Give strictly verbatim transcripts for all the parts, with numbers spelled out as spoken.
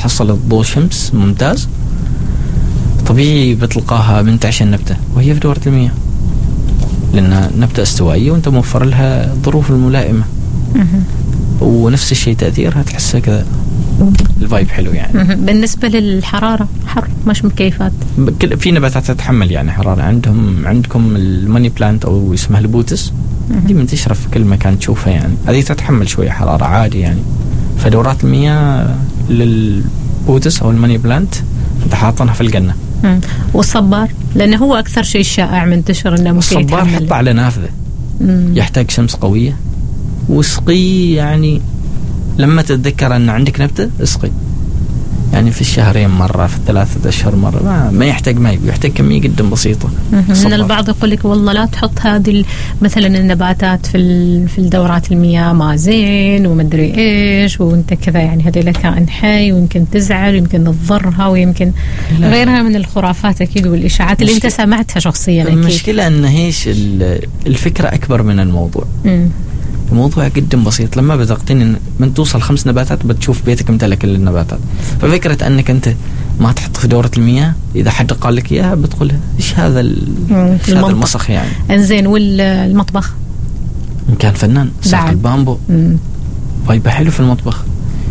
حصلت ضوء شمس ممتاز طبيعي بتلقاها منتعشة النبتة وهي في دورة المياه، لأنها نبتة استوائية وأنت موفر لها الظروف الملائمة. ونفس الشيء تأثيرها تحسها كذا الفايب حلو يعني. بالنسبة للحرارة حر مش مكيفات؟ في نباتات تتحمل يعني حرارة. عندهم عندكم الماني بلانت أو اسمها البوتس، دي منتشرة في كل مكان تشوفها يعني، هذه تتحمل شوية حرارة عادي يعني. فدورات المياه للبوتس أو الماني بلانت أنت حاطنها في الجنة. والصبار لأنه هو أكثر شيء شائع منتشر إنه ممكن يتحمل. الصبار حط على نافذة، يحتاج شمس قوية واسقي يعني. لما تتذكر أن عندك نبتة اسقي يعني في الشهرين مرة، في الثلاثة أشهر مرة، ما, ما يحتاج ماء، يحتاج كمية جدا بسيطة. من البعض يقول لك والله لا تحط هذه مثلا النباتات في في الدورات المياه ما زين ومدري إيش وأنت كذا يعني، هذه لك كائن حي ويمكن تزعل ويمكن تضرها ويمكن لا. غيرها من الخرافات أكيد والإشاعات اللي أنت سمعتها شخصيا أكيد. المشكلة أن هيش الفكرة أكبر من الموضوع. م. الموضوع جدا بسيط. لما بتقتني من توصل خمس نباتات بتشوف بيتك امتلك كل النباتات. ففكرة أنك أنت ما تحط في دورة المياه، إذا حد قال لك إياها بتقول إيش هذا إيش هذا المسخ يعني. إنزين والمطبخ إن كان فنان ساق البامبو فايبه حلو في المطبخ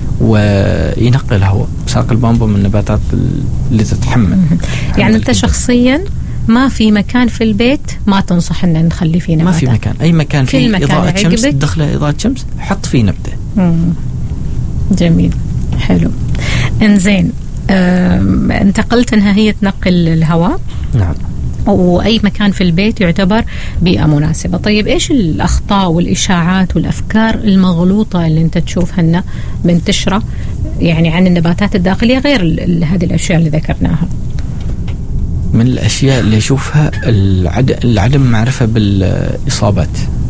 وينقي الهواء. ساق البامبو من النباتات اللي تتحمل يعني. أنت شخصيا ما في مكان في البيت ما تنصح أن نخلي فيه نباتات؟ ما في مكان، أي مكان فيه إضاءة شمس تدخله إضاءة شمس حط فيه نبتة. مم. جميل حلو. إنزين أنت قلت أنها هي تنقل الهواء. نعم. وأي مكان في البيت يعتبر بيئة مناسبة. طيب إيش الأخطاء والإشاعات والأفكار المغلوطة اللي أنت تشوفها منتشرة يعني عن النباتات الداخلية غير هذه الأشياء اللي ذكرناها؟ من الأشياء اللي أشوفها العدم معرفة بالإصابات،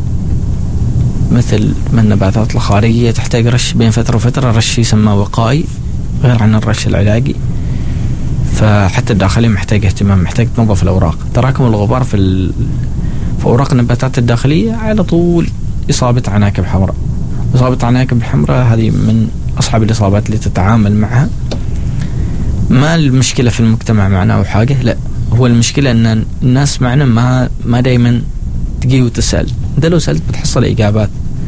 مثل من النباتات الخارجية تحتاج رش بين فترة وفترة، رش يسمى وقائي غير عن الرش العلاجي. فحتى الداخلي محتاج اهتمام، محتاج تنظف الأوراق. تراكم الغبار في, في أوراق النباتات الداخلية على طول إصابة عناكب حمراء. إصابة عناكب الحمراء هذه من أصعب الإصابات اللي تتعامل معها. ما المشكلة في المجتمع معنا أو حاجة، لا، هو المشكلة أن الناس معنا ما ما دايما تجي وتسأل. أنت لو سألت بتحصل إجابات،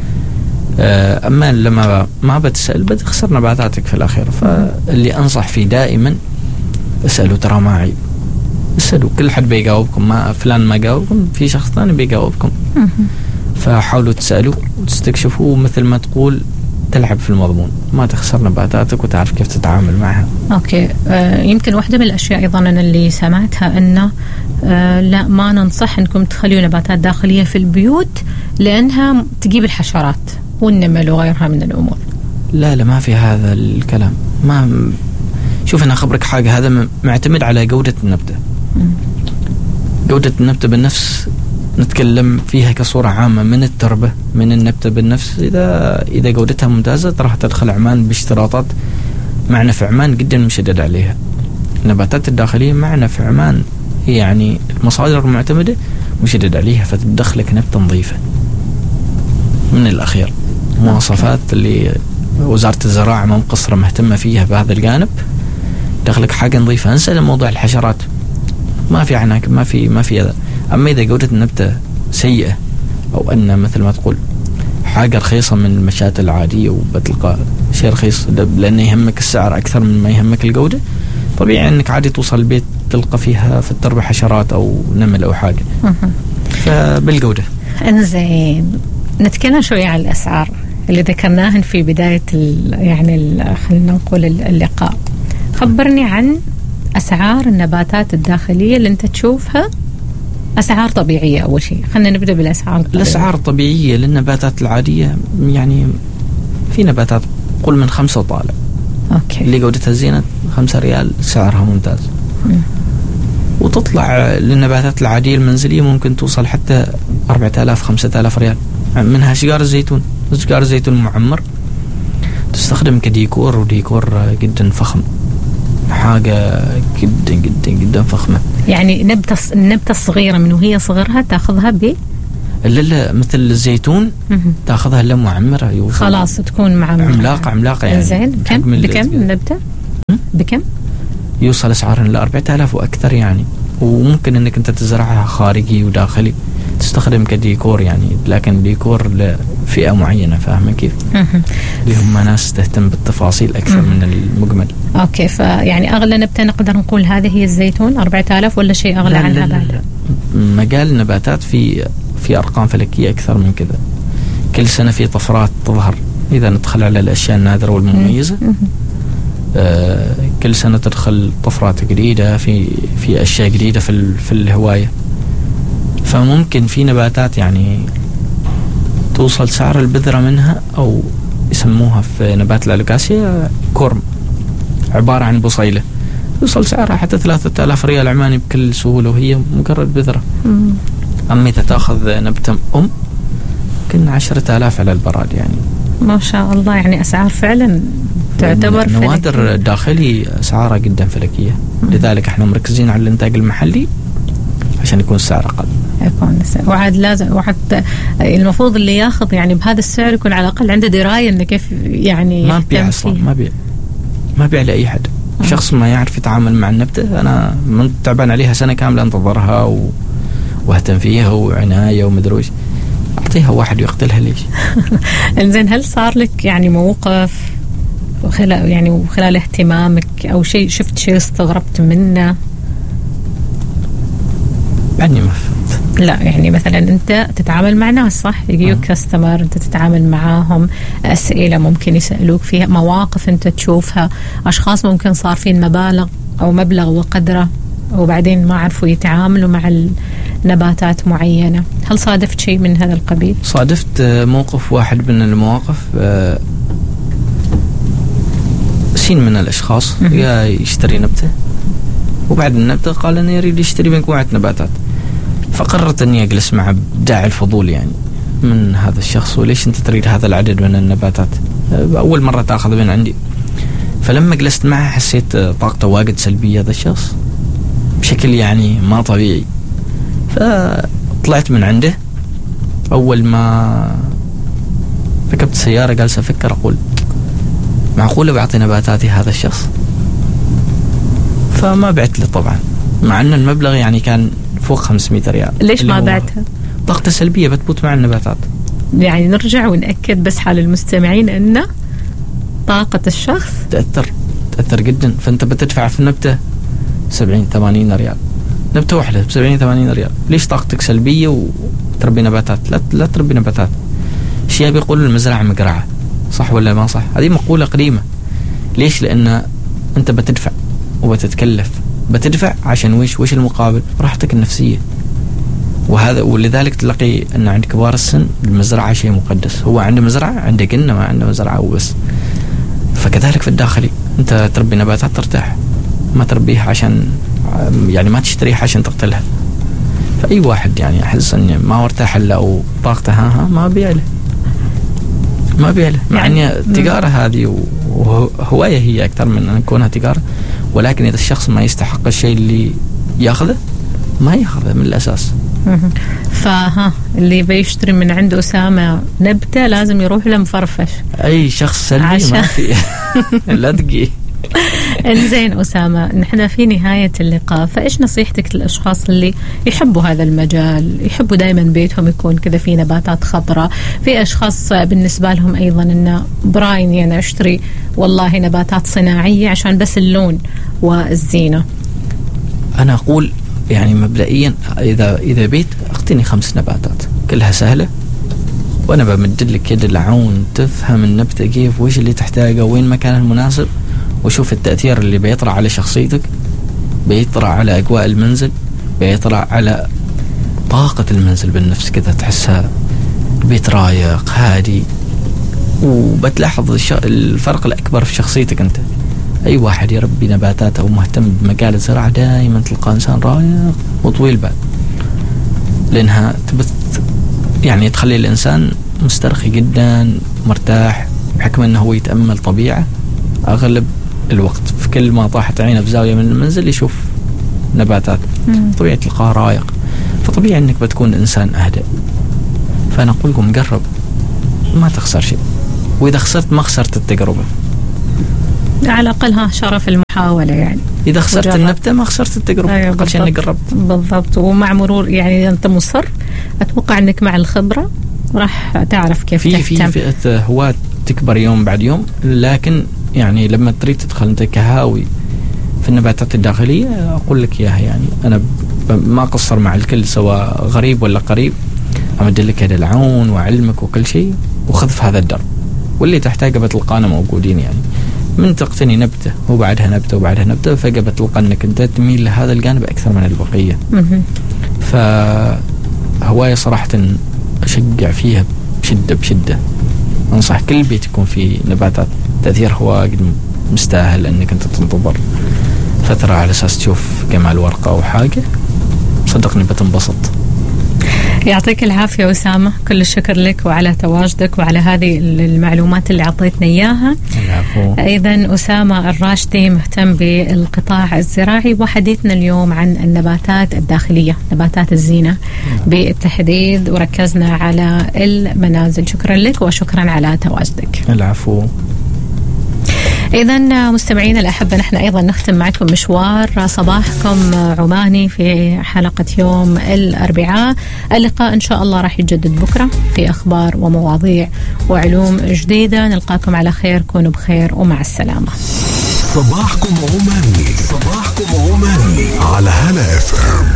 أما لما ما بتسأل بتخسر نباتاتك في الأخير. فاللي أنصح فيه دائما اسألوا، ترى ما عيب، اسألوا. كل حد بيجاوبكم، ما فلان ما جاوبكم في شخص ثاني بيجاوبكم. فحاولوا تسألوا وتستكشفوا، مثل ما تقول تلعب في المضمون، ما تخسر نباتاتك وتعرف كيف تتعامل معها. أوكي. آه يمكن واحدة من الأشياء أيضا أنا اللي سمعتها أنه آه لا ما ننصح أنكم تخليوا نباتات داخلية في البيوت لأنها تجيب الحشرات والنمل وغيرها من الأمور. لا لا ما في هذا الكلام. ما شوف أنا أخبرك حاجة، هذا معتمد على جودة النبتة. م. جودة النبتة بالنفس نتكلم فيها كصورة عامة، من التربة من النبتة بالنفس. إذا إذا جودتها ممتازة راح تدخل عمان باشتراطات معنا في عمان جدا مشدد عليها. النباتات الداخلية معنا في عمان يعني المصادر المعتمدة مشدد عليها، فتدخلك نبتة نظيفة من الأخير. مواصفات اللي وزارة الزراعة ما مقصرة مهتمة فيها بهذا الجانب، دخلك حاجة نظيفة. انسى موضوع الحشرات، ما في عناكب، ما في ما في هذا. أما إذا جودة النبتة سيئة أو أن مثل ما تقول حاجة رخيصة من المشات العادية وبتلقى شيء رخيص لأنه يهمك السعر أكثر من ما يهمك الجودة، طبيعي أنك عادي توصل البيت تلقى فيها في التربة حشرات أو نمل أو حاجة. فبالجودة. إنزين نتكلم شوية عن الأسعار اللي ذكرناهن في بداية يعني خلينا نقول اللقاء. خبرني عن أسعار النباتات الداخلية اللي أنت تشوفها، أسعار طبيعية أول شيء. خلينا نبدأ بالأسعار الطبيعية. الأسعار الطبيعية للنباتات العادية يعني في نباتات قل من خمسة وطالع. أوكي. اللي جودتها زينة خمسة ريال سعرها ممتاز. م. وتطلع للنباتات العادية المنزلية ممكن توصل حتى أربعة آلاف خمسة آلاف ريال. منها شجار الزيتون. شجار الزيتون المعمر تستخدم كديكور، وديكور جدا فخم، حاجة جدا جدا جدا فخمة. يعني نبتة النبتة الصغيرة من وهي صغرها تأخذها ب لا لا مثل الزيتون تأخذها لا معمرة خلاص تكون معمرة عملاقة عملاقة يعني. زين. كم بكم النبتة؟ بكم؟ يوصل أسعار إلى أربعة آلاف وأكثر يعني. وممكن إنك أنت تزرعها خارجي وداخلي تستخدم كديكور يعني، لكن ديكور لفئة معينة، فاهمة كيف؟ اللي هم ناس تهتم بالتفاصيل أكثر من المجمل. أوكي، فيعني أغلى نبتة نقدر نقول هذه هي الزيتون أربعة آلاف، ولا شيء أغلى عنها بعد؟ مجال النباتات في في أرقام فلكية أكثر من كذا. كل سنة في طفرات تظهر إذا ندخل على الأشياء النادرة والمميزة. آه كل سنة تدخل طفرات جديدة في في أشياء جديدة في في الهواية. فممكن في نباتات يعني توصل سعر البذرة منها، أو يسموها في نبات الألوكاسيا كورم، عبارة عن بصيلة، يوصل سعرها حتى ثلاثة آلاف ريال عماني بكل سهولة، وهي مجرد بذرة. أما إذا تأخذ نبتة أم يمكن عشرة آلاف على البراد يعني. ما شاء الله، يعني أسعار فعلا تعتبر فلكية. النوادر الداخلي أسعارها جدا فلكية. مم. لذلك احنا مركزين على الإنتاج المحلي عشان يكون السعر أقل. يكون السعر، وعاد لازم، وحتى المفروض اللي ياخذ يعني بهذا السعر يكون على الأقل عنده دراية إنه كيف يعني. ما بيع أصلا، ما بيع ما بيع لأي حد. مم. شخص ما يعرف يتعامل مع النبتة، أنا من تعبان عليها سنة كاملة انتظرها و... واهتم فيها وعناية ومدروش، أعطيها واحد ويقتلها ليش؟ إنزين، هل صار لك يعني موقف خلال يعني وخلال اهتمامك أو شيء شفت شيء استغربت منه؟ يعني ما فهمت. لا يعني مثلا أنت تتعامل مع ناس، صح؟ يجيوك كاستمر، أنت تتعامل معاهم، أسئلة ممكن يسألوك فيها، مواقف أنت تشوفها، أشخاص ممكن صار فين مبالغ أو مبلغ وقدره وبعدين ما عرفوا يتعاملوا مع النباتات معينة. هل صادفت شيء من هذا القبيل؟ صادفت موقف واحد من المواقف. سين من الأشخاص يشتري نبتة، وبعد النبتة قال أنا يريد يشتري مجموعة نباتات. فقررت أني أجلس مع داعي الفضول يعني من هذا الشخص، وليش أنت تريد هذا العدد من النباتات؟ أول مرة تأخذ من عندي. فلما جلست معه حسيت طاقته واجد سلبية هذا الشخص بشكل يعني ما طبيعي. فطلعت من عنده. أول ما ركبت السيارة جالس أفكر، أقول معقولة بعطي نباتاتي هذا الشخص؟ فما بعت له طبعا، مع أن المبلغ يعني كان فوق خمسمائة ريال. ليش ما بعتها؟ طاقته سلبية بتبوت مع النباتات. يعني نرجع ونأكد بس حال المستمعين أن طاقة الشخص تأثر تأثر جدا. فأنت بتدفع في النبتة سبعين ثمانين ريال، نبتة واحدة بسبعين ثمانين ريال. ليش طاقتك سلبية وتربي نباتات؟ لا لا تربي نباتات. شيء بيقول المزرعة مقرعة، صح ولا ما صح؟ هذه مقولة قديمة. ليش؟ لأن أنت بتدفع وبتتكلف. بتدفع عشان ويش ويش المقابل؟ راحتك النفسية. وهذا ولذلك تلاقي أن عند كبار السن المزرعة شيء مقدس. هو عنده مزرعة، عنده جنة، ما عنده مزرعة وبس. فكذلك في الداخلي، أنت تربي نباتات ترتاح، ما تربيها عشان يعني ما تشتريها عشان تقتلها. فأي واحد يعني أحس أن ما ارتاح إلا أو طاقته ها ما بيع له ما بيع له مع يعني أن التجارة هذه وهواية هي أكثر من أن تكونها تجارة. ولكن إذا الشخص ما يستحق الشيء اللي يأخذه ما يأخذه من الأساس. فها اللي بيشتري من عند أسامة نبتة لازم يروح له مفرفش. أي شخص سلبي ما في لا تقي. إنزين أسامة، نحن في نهاية اللقاء، فإيش نصيحتك للأشخاص اللي يحبوا هذا المجال، يحبوا دائما بيتهم يكون كذا في نباتات خضراء؟ في أشخاص بالنسبة لهم أيضا إنه برايني أنا أشتري والله نباتات صناعية عشان بس اللون والزينة. أنا أقول يعني مبدئيا إذا إذا بيت أعطيني خمس نباتات كلها سهلة، وأنا بمدلك يد العون تفهم النبتة كيف، وإيش اللي تحتاجه، وين مكانه المناسب، وشوف التأثير اللي بيطرأ على شخصيتك، بيطرأ على أجواء المنزل، بيطرأ على طاقة المنزل بالنفس كذا، تحسها البيت رايق هادي، وبتلاحظ الفرق الأكبر في شخصيتك أنت. أي واحد يربي نباتات أو مهتم بمجال الزراعة دائما تلقى إنسان رايق وطويل بال، لأنها تبث يعني تخلي الإنسان مسترخي جدا مرتاح، بحكم أنه هو يتأمل طبيعة أغلب الوقت. في كل ما طاحت عينه في زاوية من المنزل يشوف نباتات، طبيعي تلقاه رايق، فطبيعي أنك بتكون إنسان أهدى. فأنا أقول لكم جرب، ما تخسر شيء، وإذا خسرت ما خسرت التجربة. على الأقل ها شرف المحاولة يعني. إذا خسرت وجرب. النبتة ما خسرت التجربة. أيوة أقل شيء إنك قربت. بالضبط. ومع مرور يعني إذا أنت مصر أتوقع أنك مع الخبرة راح تعرف كيف في تهتم. في فئة هواة تكبر يوم بعد يوم، لكن يعني لما تريد تدخل أنت كهاوي في النباتات الداخلية أقول لك إياها، يعني أنا ما قصر مع الكل سواء غريب ولا قريب، أمد لك هذا العون وعلمك وكل شيء، وخذ في هذا الدرب، واللي تحتاجه بتلقانا موجودين. يعني من تقتني نبتة وبعدها نبتة وبعدها نبتة فجأة بتلقى أنك أنت تميل لهذا الجانب أكثر من البقية. فهواية صراحة أشجع فيها بشدة بشدة. أنصح كل بيت يكون فيه نباتات، تأثير هو مستاهل أنك أنت تنتظر فترة على أساس تشوف جمال ورقة أو حاجة، صدقني بتنبسط. يعطيك العافية أسامة، كل الشكر لك وعلى تواجدك وعلى هذه المعلومات اللي عطيتنا إياها. أيضا أسامة الراشدي مهتم بالقطاع الزراعي، وحديثنا اليوم عن النباتات الداخلية، نباتات الزينة بالتحديد، وركزنا على المنازل. شكرا لك وشكرا على تواجدك. العفو. إذا مستمعين الأحبة، نحن أيضا نختم معكم مشوار صباحكم عماني في حلقة يوم الأربعاء. اللقاء إن شاء الله راح يتجدد بكرة في أخبار ومواضيع وعلوم جديدة. نلقاكم على خير، كونوا بخير ومع السلامة. صباحكم عماني، صباحكم عماني على هلا اف ام.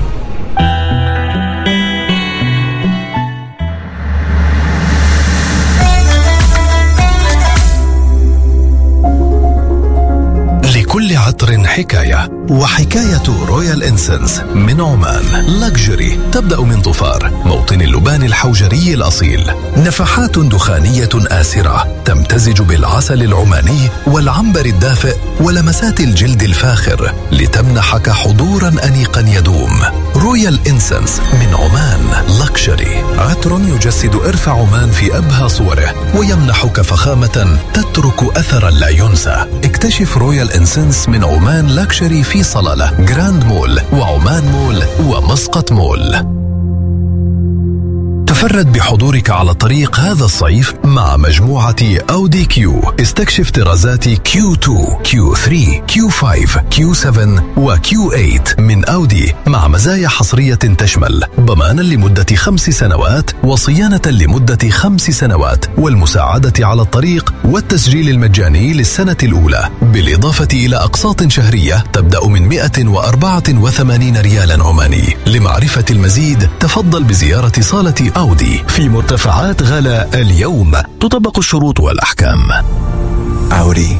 لكل عطر حكاية، وحكاية رويال إنسنس من عمان لاكجري تبدأ من ظفار، موطن اللبان الحوجري الأصيل. نفحات دخانية آسرة تمتزج بالعسل العماني والعنبر الدافئ ولمسات الجلد الفاخر لتمنحك حضورا أنيقا يدوم. رويال إنسنس من عمان لاكجري، عطر يجسد إرث عمان في أبهى صوره ويمنحك فخامة تترك أثرا لا ينسى. اكتشف رويال إنسنس من عمان لاكشري في صلالة، جراند مول وعمان مول ومسقط مول. تفرد بحضورك على الطريق هذا الصيف مع مجموعة أودي كيو. استكشف طرازات كيو اثنين، كيو ثلاثة، كيو خمسة، كيو سبعة وكيو ثمانية من أودي، مع مزايا حصرية تشمل ضمانا لمدة خمس سنوات وصيانة لمدة خمس سنوات والمساعدة على الطريق والتسجيل المجاني للسنة الأولى، بالإضافة إلى أقساط شهرية تبدأ من مئة وأربعة وثمانين ريالا عماني. لمعرفة المزيد تفضل بزيارة صالة أودي في مرتفعات غلا اليوم، تطبق الشروط والأحكام. أودي.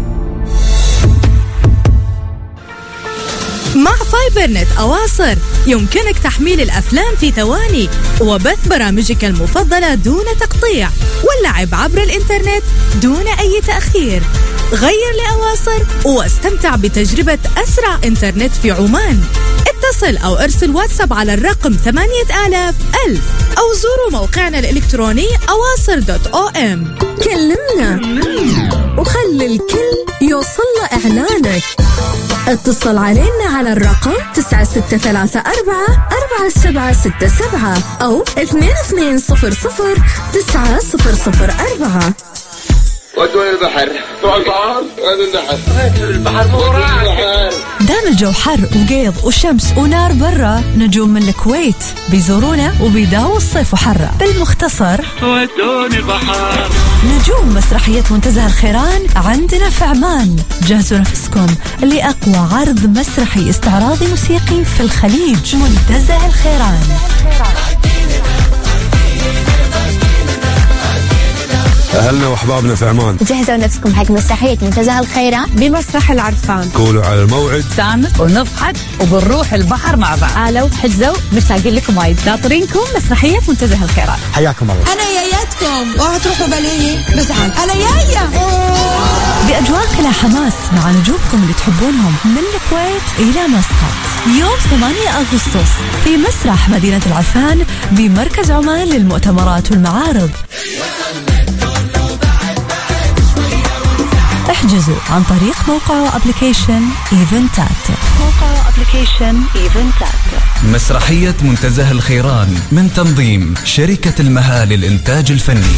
مع فايبر نت أواصر يمكنك تحميل الأفلام في ثواني وبث برامجك المفضلة دون تقطيع، واللعب عبر الإنترنت دون أي تأخير. غير لأواصر واستمتع بتجربة أسرع إنترنت في عمان. اتصل أو ارسل واتساب على الرقم ثمانية آلاف ألف أو زوروا موقعنا الإلكتروني أواصر دوت أو أم. كلمنا وخلي الكل يوصل له إعلانك. اتصل علينا على الرقم تسعة ستة ثلاثة أربعة أربعة سبعة ستة سبعة أو اثنين اثنين صفر صفر تسعة صفر صفر أربعة. ودوا البحر، ودوا البحر، ودوا البحر، ودوا البحر مورا. دام الجو حر وقيض وشمس ونار برا، نجوم من الكويت بيزورونا وبيداووا الصيف وحرة. بالمختصر ودوني البحر. نجوم مسرحية منتزه الخيران عندنا في عمان. جهزوا نفسكم لأقوى عرض مسرحي استعراضي موسيقي في الخليج، منتزه الخيران. أهلنا وأحبابنا في عمان، جهزوا نفسكم حق مسرحية منتزه الخيران بمسرح العرفان. كونوا على الموعد، نستانس ونضحك وبنروح البحر مع بعض. تعالوا حجزوا، مشتاقين لكم وايد. ناطرينكم مسرحية منتزه الخيران. حياكم الله. أنا جايتكم، اوعوا تروحوا بلية بزعل. أنا جاية بأجواء كلها حماس مع نجومكم اللي تحبونهم من الكويت إلى مسقط. يوم ثمانية أغسطس في مسرح مدينة العرفان بمركز عمان للمؤتمرات والمعارض. احجزوا عن طريق موقع وابليكيشن ايفنتات. موقع وابليكيشن ايفنتات. مسرحية منتزه الخيران من تنظيم شركة المها للإنتاج الفني.